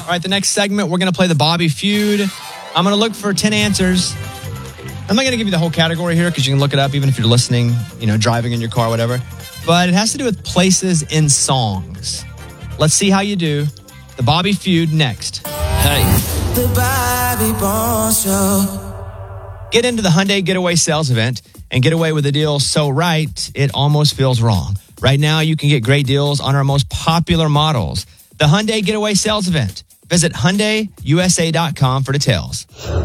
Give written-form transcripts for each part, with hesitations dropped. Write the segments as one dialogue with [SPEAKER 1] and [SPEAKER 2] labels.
[SPEAKER 1] right, the next segment, we're going to play the Bobby Feud. I'm going to look for 10 answers. I'm not going to give you the whole category here because you can look it up even if you're listening, driving in your car, whatever. But it has to do with places in songs. Let's see how you do. The Bobby Feud next.
[SPEAKER 2] Hey. The Bobby Bones Show.
[SPEAKER 1] Get into the Hyundai Getaway sales event and get away with a deal so right, it almost feels wrong. Right now, you can get great deals on our most popular models. The Hyundai Getaway sales event. Visit HyundaiUSA.com for details.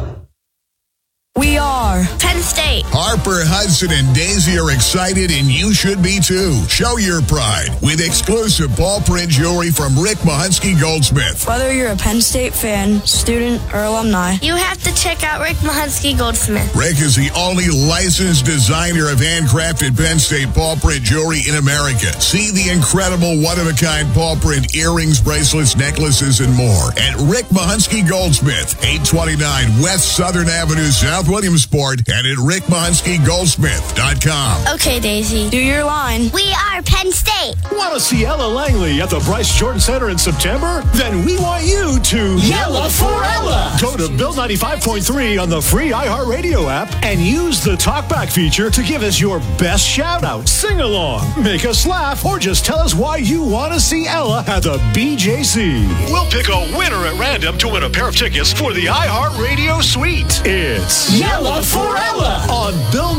[SPEAKER 3] We are
[SPEAKER 4] Penn State.
[SPEAKER 5] Harper, Hudson, and Daisy are excited, and you should be too. Show your pride with exclusive ball print jewelry from Rick Mahunsky Goldsmith.
[SPEAKER 3] Whether you're a Penn State fan, student, or alumni,
[SPEAKER 4] You have to check out Rick Mahunsky Goldsmith.
[SPEAKER 5] Rick is the only licensed designer of handcrafted Penn State ball print jewelry in America. See the incredible one-of-a-kind ball print earrings, bracelets, necklaces, and more at Rick Mahunsky Goldsmith, 829 West Southern Avenue, South Williamsport, and at rickmahunsky.goldsmith.com.
[SPEAKER 4] Okay, Daisy.
[SPEAKER 3] do your line.
[SPEAKER 4] We are Penn State.
[SPEAKER 6] Want to see Ella Langley at the Bryce Jordan Center in September? Then we want you to Yella for Ella. Go to Bill 95.3 on the free iHeartRadio app and use the talkback feature to give us your best shout out, sing along, make us laugh, or just tell us why you want to see Ella at the BJC. We'll pick a winner at random to win a pair of tickets for the iHeartRadio suite. It's Yella for Ella on Bill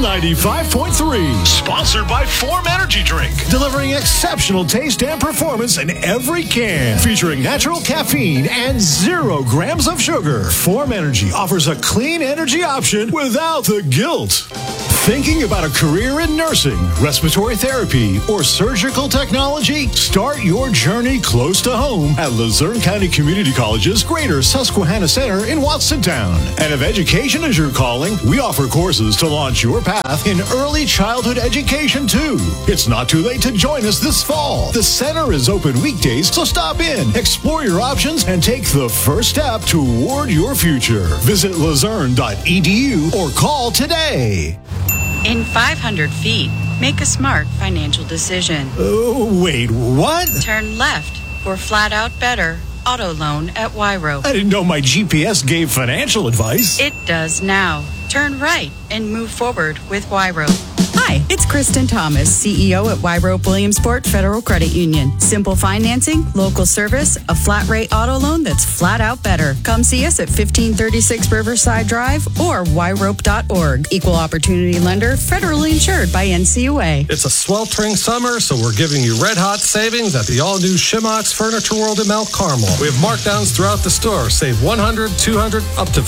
[SPEAKER 6] 95.3. Sponsored by Form Energy Drink. Delivering exceptional taste and performance in every can. Featuring natural caffeine and 0 grams of sugar. Form Energy offers a clean energy option without the guilt. Thinking about a career in nursing, respiratory therapy, or surgical technology? Start your journey close to home at Luzerne County Community College's Greater Susquehanna Center in Watsontown. And if education is your calling, we offer courses to launch your path in early childhood education too. It's not too late to join us this fall. The center is open weekdays, so stop in, explore your options, and take the first step toward your future. Visit luzerne.edu or call today.
[SPEAKER 7] In 500 feet, make a smart financial decision.
[SPEAKER 6] Wait, what?
[SPEAKER 7] Turn left for flat out better auto loan at Wyro.
[SPEAKER 6] I didn't know my GPS gave financial advice.
[SPEAKER 7] It does now. Turn right and move forward with Wyro.
[SPEAKER 8] Hi, it's Kristen Thomas, CEO at Wyro Williamsport Federal Credit Union. Simple financing, local service, a flat rate auto loan that's flat out better. Come see us at 1536 Riverside Drive or wyrope.org. Equal opportunity lender, federally insured by NCUA.
[SPEAKER 9] It's a sweltering summer, so we're giving you red hot savings at the all-new Shimox Furniture World in Mount Carmel. We have markdowns throughout the store. Save $100, $200, up to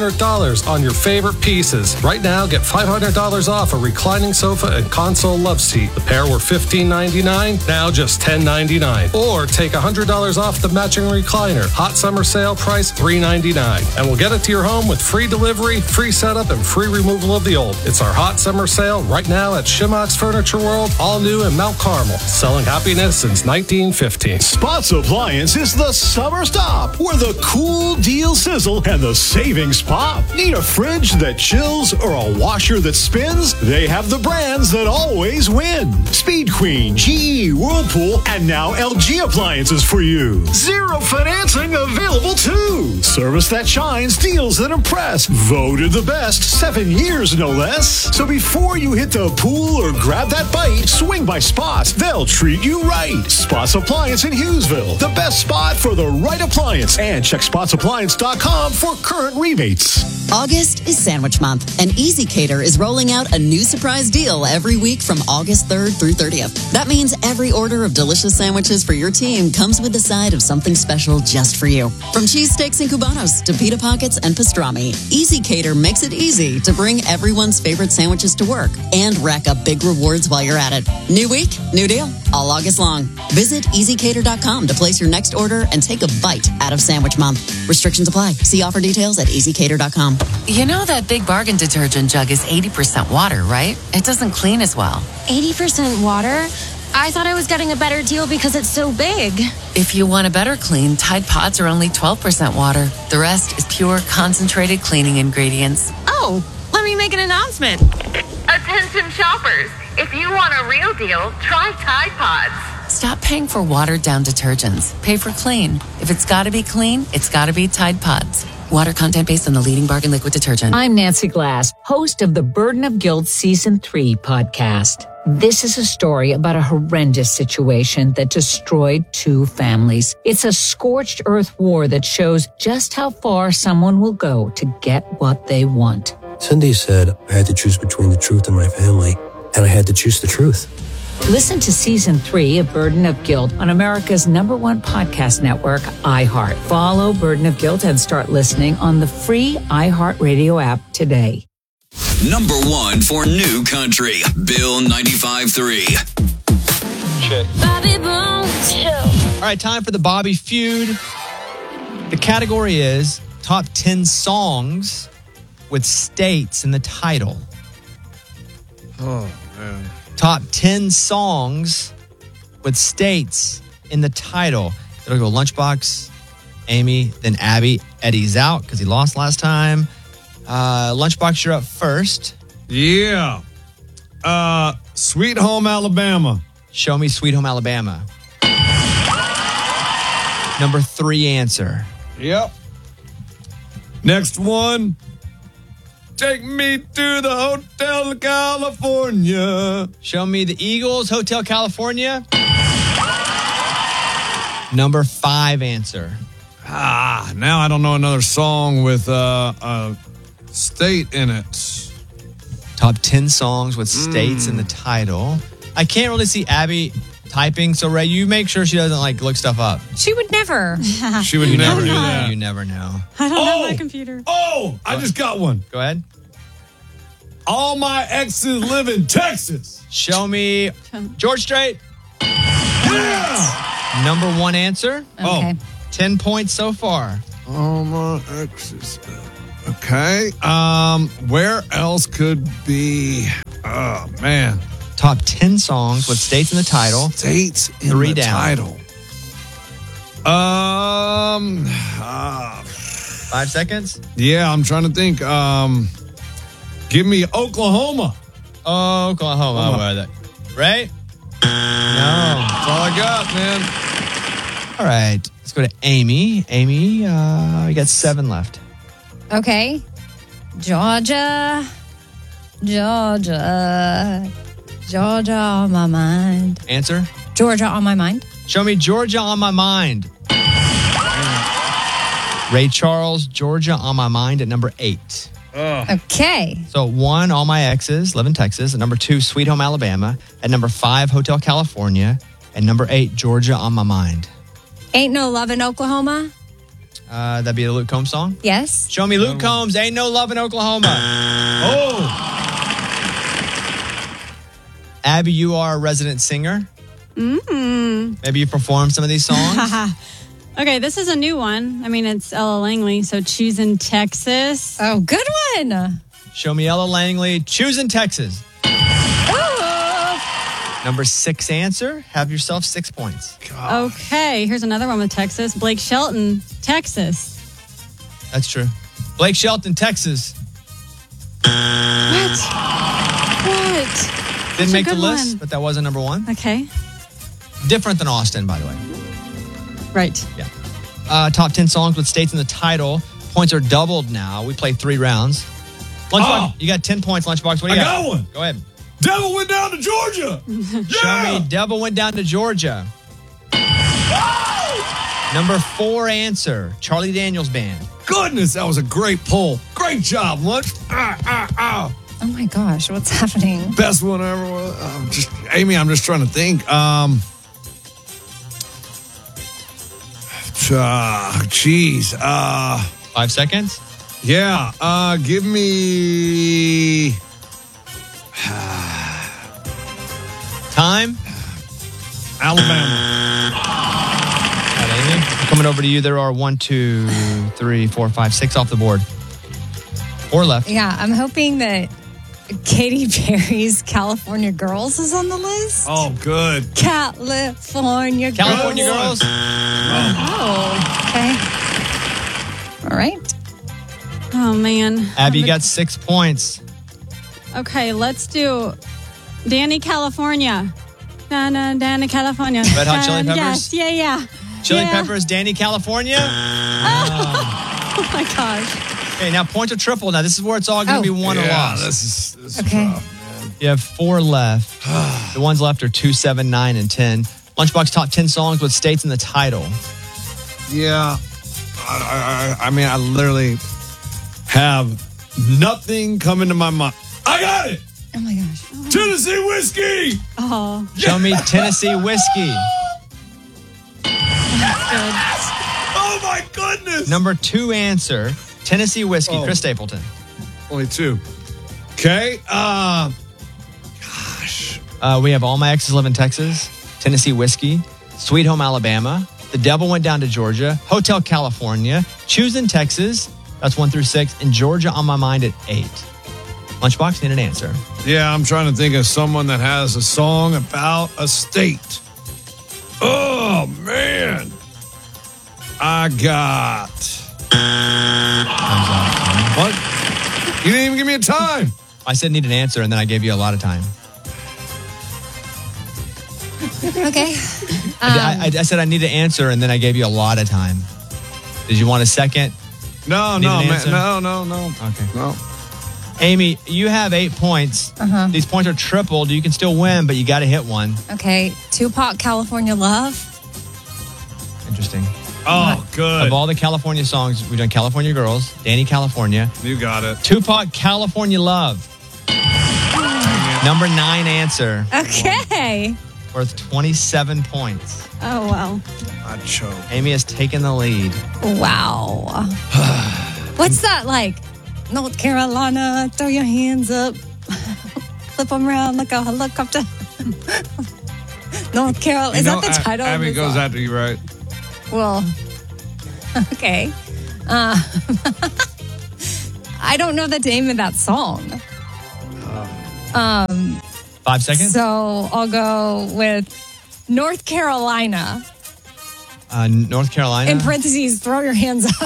[SPEAKER 9] $500 on your favorite pieces. Right now, get $500 off a reclining sofa and console love seat. The pair were $15.99, now just $10.99. Or take $100 off the matching recliner. Hot summer sale price $3.99. And we'll get it to your home with free delivery, free setup, and free removal of the old. It's our hot summer sale right now at Shimox Furniture World, all new in Mount Carmel. Selling happiness since 1915.
[SPEAKER 6] Spots Appliance is the summer stop where the cool deals sizzle and the savings pop. Need a fridge that chills or a washer that spins? They have the brands that always win. Speed Queen, GE, Whirlpool, and now LG Appliances for you. Zero financing available too. Service that shines, deals that impress. Voted the best 7 years, no less. So before you hit the pool or grab that bite, swing by Spots. They'll treat you right. Spots Appliance in Hughesville. The best spot for the right appliance. And check spotsappliance.com for current rebates.
[SPEAKER 10] August is Sandwich Month, and Easy Cater is rolling out a new surprise deal every week from August 3rd through 30th. That means every order of delicious sandwiches for your team comes with a side of something special just for you. From cheesesteaks and cubanos to pita pockets and pastrami, Easy Cater makes it easy to bring everyone's favorite sandwiches to work and rack up big rewards while you're at it. New week, new deal, all August long. Visit easycater.com to place your next order and take a bite out of Sandwich Month. Restrictions apply. See offer details at easycater.com.
[SPEAKER 11] You know that Big Bargain detergent jug is 80% water, right? It doesn't clean as well.
[SPEAKER 12] 80% water? I thought I was getting a better deal because it's so big.
[SPEAKER 11] If you want a better clean, Tide Pods are only 12% water. The rest is pure, concentrated cleaning ingredients.
[SPEAKER 12] Oh, let me make an announcement.
[SPEAKER 13] Attention shoppers, if you want a real deal, try Tide Pods.
[SPEAKER 11] Stop paying for watered-down detergents. Pay for clean. If it's got to be clean, it's got to be Tide Pods. Water content based on the leading bargain liquid detergent.
[SPEAKER 13] I'm Nancy Glass, host of the Burden of Guilt Season 3 podcast. This is a story about a horrendous situation that destroyed 2 families. It's a scorched earth war that shows just how far someone will go to get what they want.
[SPEAKER 14] Cindy said I had to choose between the truth and my family, and I had to choose the truth.
[SPEAKER 13] Listen to Season 3 of Burden of Guilt on America's #1 podcast network, iHeart. Follow Burden of Guilt and start listening on the free iHeartRadio app today.
[SPEAKER 15] Number 1 for New Country, Bill 95.3.
[SPEAKER 1] Bobby Bones. All right, time for the Bobby Feud. The category is top 10 songs with states in the title.
[SPEAKER 16] Oh, man.
[SPEAKER 1] Top 10 songs with states in the title. It'll go Lunchbox, Amy, then Abby. Eddie's out because he lost last time. Lunchbox, you're up first.
[SPEAKER 16] Yeah. Sweet Home Alabama.
[SPEAKER 1] Show me Sweet Home Alabama. Number 3 answer.
[SPEAKER 16] Yep. Next one. Take me to the Hotel California.
[SPEAKER 1] Show me the Eagles, Hotel California. Number 5 answer.
[SPEAKER 16] Now I don't know another song with a state in it.
[SPEAKER 1] Top 10 songs with states in the title. I can't really see Abby typing, so Ray, you make sure she doesn't look stuff up.
[SPEAKER 17] She would never.
[SPEAKER 16] She would never do that.
[SPEAKER 1] You never know.
[SPEAKER 17] I don't have my computer.
[SPEAKER 16] I just got one.
[SPEAKER 1] Go ahead.
[SPEAKER 16] All my exes live in Texas.
[SPEAKER 1] Show me George Strait.
[SPEAKER 16] Yeah.
[SPEAKER 1] Number 1 answer.
[SPEAKER 17] Okay.
[SPEAKER 1] 10 points so far.
[SPEAKER 16] All my exes. Okay. Where else could be? Oh, man.
[SPEAKER 1] Top 10 songs with states in the title.
[SPEAKER 16] States in
[SPEAKER 1] 3
[SPEAKER 16] the
[SPEAKER 1] down.
[SPEAKER 16] title.
[SPEAKER 1] 5 seconds.
[SPEAKER 16] Yeah, I'm trying to think. Give me Oklahoma.
[SPEAKER 1] Oklahoma. Ray? No.
[SPEAKER 16] That's all I got, man.
[SPEAKER 1] All right. Let's go to Amy. Amy, we got 7 left.
[SPEAKER 17] Okay. Georgia on my mind.
[SPEAKER 1] Answer?
[SPEAKER 17] Georgia on my mind.
[SPEAKER 1] Show me Georgia on my mind. Ray Charles, Georgia on my mind at number 8.
[SPEAKER 17] Okay.
[SPEAKER 1] So 1, All My Exes, live in Texas. At number 2, Sweet Home Alabama. At number 5, Hotel California. And number 8, Georgia on my mind.
[SPEAKER 17] Ain't No Love in Oklahoma.
[SPEAKER 1] That'd be a Luke Combs song?
[SPEAKER 17] Yes.
[SPEAKER 1] Show me Luke Combs, Ain't No Love in Oklahoma. Abby, you are a resident singer. Maybe you perform some of these songs.
[SPEAKER 18] Okay, this is a new one. I mean, it's Ella Langley, so Choosing Texas.
[SPEAKER 17] Oh, good one.
[SPEAKER 1] Show me Ella Langley, Choosing Texas. Number 6 answer. Have yourself 6 points.
[SPEAKER 18] Okay, here's another one with Texas. Blake Shelton, Texas.
[SPEAKER 1] That's true. Blake Shelton, Texas.
[SPEAKER 18] What?
[SPEAKER 1] Didn't make the
[SPEAKER 18] good
[SPEAKER 1] list,
[SPEAKER 18] one.
[SPEAKER 1] but that wasn't number 1.
[SPEAKER 18] Okay.
[SPEAKER 1] Different than Austin, by the way.
[SPEAKER 18] Right.
[SPEAKER 1] Yeah. Top 10 songs with states in the title. Points are doubled now. We play 3 rounds. Lunchbox, you got 10 points, Lunchbox. What do you got?
[SPEAKER 16] I got one.
[SPEAKER 1] Go ahead.
[SPEAKER 16] Devil went down to Georgia.
[SPEAKER 1] Show me Devil Went Down to Georgia. Number 4 answer. Charlie Daniels Band.
[SPEAKER 16] Goodness, that was a great pull. Great job, Lunch.
[SPEAKER 17] Oh my gosh, what's happening?
[SPEAKER 16] Best one ever. Amy, I'm just trying to think. Geez.
[SPEAKER 1] 5 seconds?
[SPEAKER 16] Yeah. Give me...
[SPEAKER 1] Time?
[SPEAKER 16] Alabama.
[SPEAKER 1] All right, Amy. Coming over to you. There are 1, 2, 3, 4, 5, 6 off the board. 4 left.
[SPEAKER 17] Yeah, I'm hoping that Katy Perry's California Girls is on the list.
[SPEAKER 16] Oh, good.
[SPEAKER 17] California
[SPEAKER 1] Girls.
[SPEAKER 17] Oh, okay. All right.
[SPEAKER 18] Oh, man.
[SPEAKER 1] Abby, you got 6 points.
[SPEAKER 18] Okay, let's do Danny, California. Down in California.
[SPEAKER 1] Red Hot Chili Peppers?
[SPEAKER 18] Yes, yeah.
[SPEAKER 1] Chili Peppers, Danny, California.
[SPEAKER 18] Oh my gosh.
[SPEAKER 1] Okay, now points are triple. Now, this is where it's all going to be won or lost.
[SPEAKER 16] This is
[SPEAKER 17] Okay.
[SPEAKER 16] tough.
[SPEAKER 1] You have 4 left. The ones left are 2, 7, 9, and 10. Lunchbox top 10 songs with states in the title.
[SPEAKER 16] Yeah. I mean, I literally have nothing coming to my mind. I got it.
[SPEAKER 17] Oh my gosh.
[SPEAKER 16] Tennessee whiskey.
[SPEAKER 18] Oh.
[SPEAKER 1] Show me Tennessee whiskey.
[SPEAKER 16] Oh my goodness.
[SPEAKER 1] Number 2 answer, Tennessee whiskey. Chris Stapleton.
[SPEAKER 16] Only 2. Okay.
[SPEAKER 1] We have All My Exes Live in Texas, Tennessee whiskey, Sweet Home Alabama, The Devil Went Down to Georgia, Hotel California, Choosing Texas, that's 1 through 6, and Georgia on My Mind at 8. Lunchbox, need an answer.
[SPEAKER 16] Yeah, I'm trying to think of someone that has a song about a state. Oh, man. I got... What? You didn't even give me a time.
[SPEAKER 1] I said need an answer, and then I gave you a lot of time.
[SPEAKER 17] Okay.
[SPEAKER 1] I said I need an answer, and then I gave you a lot of time. Did you want a second?
[SPEAKER 16] No. Okay. No.
[SPEAKER 1] Amy, you have 8 points. These points are tripled. You can still win, but you got to hit one.
[SPEAKER 17] Okay. Tupac, California Love.
[SPEAKER 1] Interesting.
[SPEAKER 16] Oh, good.
[SPEAKER 1] Of all the California songs, we've done California Girls, Danny California.
[SPEAKER 16] You got it.
[SPEAKER 1] Tupac, California Love. Number 9 answer.
[SPEAKER 17] Okay.
[SPEAKER 1] Worth 27 points.
[SPEAKER 18] Oh, wow.
[SPEAKER 16] I choke.
[SPEAKER 1] Amy has taken the lead.
[SPEAKER 17] Wow. What's that like? North Carolina, throw your hands up. Flip them around like a helicopter. North Carolina. Is that the title of
[SPEAKER 16] Abby
[SPEAKER 17] the
[SPEAKER 16] goes
[SPEAKER 17] song?
[SPEAKER 16] after you, right?
[SPEAKER 17] Well, okay. I don't know the name of that song.
[SPEAKER 1] 5 seconds?
[SPEAKER 17] So I'll go with North Carolina.
[SPEAKER 1] North Carolina.
[SPEAKER 17] In parentheses, throw your hands up.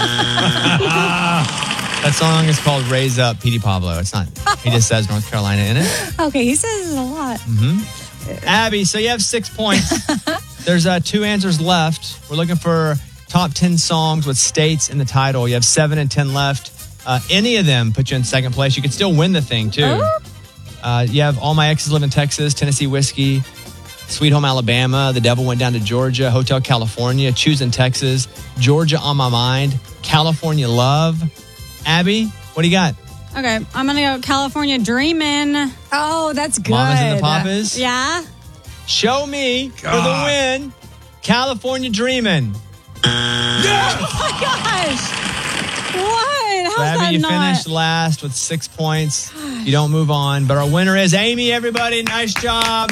[SPEAKER 1] That song is called Raise Up, Petey Pablo. It's not, he just says North Carolina in it.
[SPEAKER 17] Okay, he says it a lot.
[SPEAKER 1] Abby, so you have 6 points. There's 2 answers left. We're looking for top 10 songs with states in the title. You have 7 and 10 left. Any of them put you in second place. You could still win the thing, too. You have All My Exes Live in Texas, Tennessee whiskey, Sweet Home Alabama, The Devil Went Down to Georgia, Hotel California, Choosing Texas, Georgia on My Mind, California Love. Abby, what do you got?
[SPEAKER 18] Okay, I'm going to go California Dreamin'.
[SPEAKER 17] Oh, that's good.
[SPEAKER 1] Mamas and the Papas?
[SPEAKER 18] Yeah.
[SPEAKER 1] Show me for the win, California Dreamin'.
[SPEAKER 18] Oh my gosh. What? How's
[SPEAKER 1] Abby,
[SPEAKER 18] that
[SPEAKER 1] you
[SPEAKER 18] not?
[SPEAKER 1] finished last with 6 points. You don't move on, but our winner is Amy, everybody. Nice job.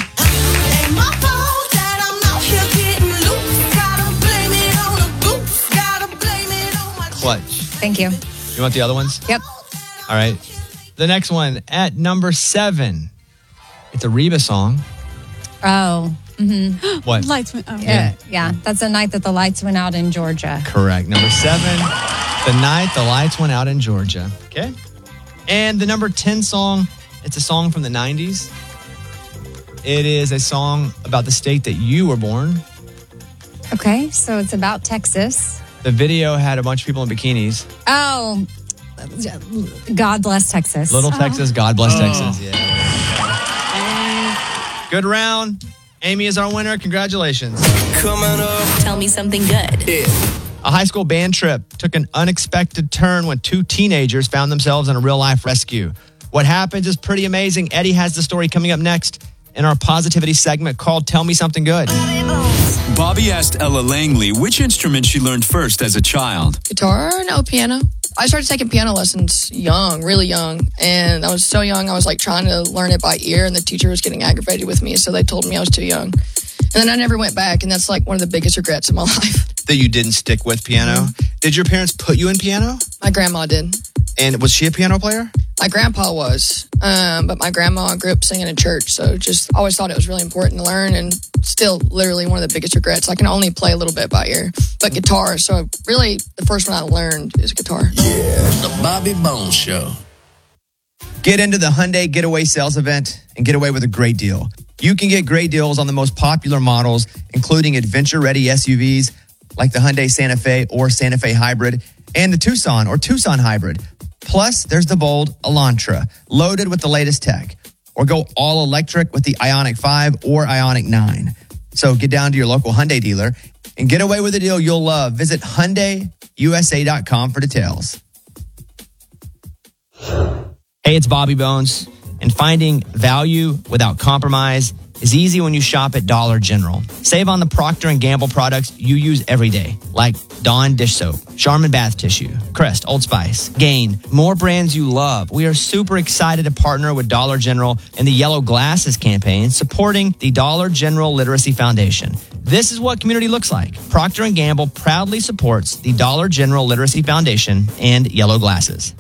[SPEAKER 1] Clutch.
[SPEAKER 17] Thank you.
[SPEAKER 1] You want the other ones?
[SPEAKER 17] Yep.
[SPEAKER 1] All right. The next one at number 7. It's a Reba song.
[SPEAKER 17] Oh. Mm-hmm.
[SPEAKER 1] What?
[SPEAKER 18] Lights went. Oh.
[SPEAKER 17] Yeah. That's the night that the lights went out in Georgia.
[SPEAKER 1] Correct. Number 7, the night the lights went out in Georgia. Okay. And the number 10 song, it's a song from the 90s. It is a song about the state that you were born.
[SPEAKER 17] Okay, so it's about Texas.
[SPEAKER 1] The video had a bunch of people in bikinis.
[SPEAKER 17] Oh, God bless Texas.
[SPEAKER 1] Little Texas, God bless Texas. Yeah. Good round. Amy is our winner. Congratulations.
[SPEAKER 2] Coming up. Tell me something good.
[SPEAKER 1] A high school band trip took an unexpected turn when 2 teenagers found themselves in a real-life rescue. What happens is pretty amazing. Eddie has the story coming up next in our positivity segment called Tell Me Something Good.
[SPEAKER 15] Bobby asked Ella Langley which instrument she learned first as a child.
[SPEAKER 19] Guitar, no, piano. I started taking piano lessons young, really young. And I was so young, I was like trying to learn it by ear, and the teacher was getting aggravated with me, so they told me I was too young. And then I never went back, and that's like one of the biggest regrets of my life.
[SPEAKER 1] That you didn't stick with piano? Mm-hmm. Did your parents put you in piano?
[SPEAKER 19] My grandma did.
[SPEAKER 1] And was she a piano player?
[SPEAKER 19] My grandpa was, but my grandma grew up singing in church, so just always thought it was really important to learn, and still literally one of the biggest regrets. I can only play a little bit by ear, but guitar, so really the first one I learned is guitar.
[SPEAKER 2] Yeah, the Bobby Bones Show.
[SPEAKER 1] Get into the Hyundai Getaway Sales Event and get away with a great deal. You can get great deals on the most popular models, including adventure-ready SUVs like the Hyundai Santa Fe or Santa Fe Hybrid and the Tucson or Tucson Hybrid. Plus, there's the bold Elantra, loaded with the latest tech. Or go all electric with the Ioniq 5 or Ioniq 9. So get down to your local Hyundai dealer and get away with a deal you'll love. Visit HyundaiUSA.com for details. Hey, it's Bobby Bones. And finding value without compromise is easy when you shop at Dollar General. Save on the Procter & Gamble products you use every day, like Dawn dish soap, Charmin bath tissue, Crest, Old Spice, Gain, more brands you love. We are super excited to partner with Dollar General in the Yellow Glasses campaign, supporting the Dollar General Literacy Foundation. This is what community looks like. Procter & Gamble proudly supports the Dollar General Literacy Foundation and Yellow Glasses.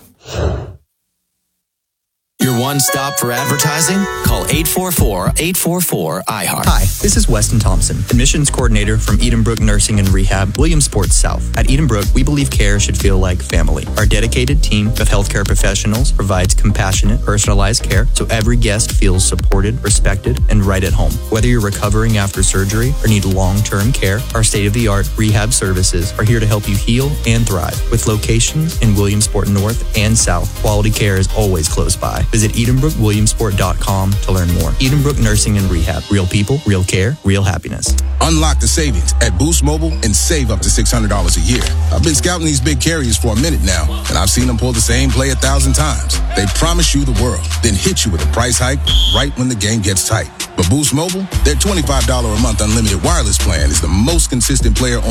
[SPEAKER 20] Your one stop for advertising? Call 844-844-IHEART.
[SPEAKER 21] Hi, this is Weston Thompson, admissions coordinator from Edenbrook Nursing and Rehab, Williamsport South. At Edenbrook, we believe care should feel like family. Our dedicated team of healthcare professionals provides compassionate, personalized care so every guest feels supported, respected, and right at home. Whether you're recovering after surgery or need long-term care, our state-of-the-art rehab services are here to help you heal and thrive. With locations in Williamsport North and South, quality care is always close by. Visit EdenbrookWilliamsport.com to learn more. Edenbrook Nursing and Rehab. Real people, real care, real happiness.
[SPEAKER 22] Unlock the savings at Boost Mobile and save up to $600 a year. I've been scouting these big carriers for a minute now, and I've seen them pull the same play 1,000 times. They promise you the world, then hit you with a price hike right when the game gets tight. But Boost Mobile, their $25 a month unlimited wireless plan is the most consistent player on